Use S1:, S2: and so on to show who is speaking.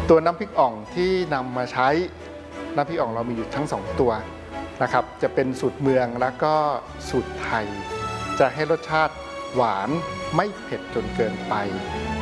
S1: ตัวน้ำพริกอ่องที่นำมาใช้น้ำพริกอ่องเรามีอยู่ทั้ง2ตัวนะครับจะเป็นสูตรเมืองแล้วก็สูตรไทยจะให้รสชาติหวานไม่เผ็ดจนเกินไป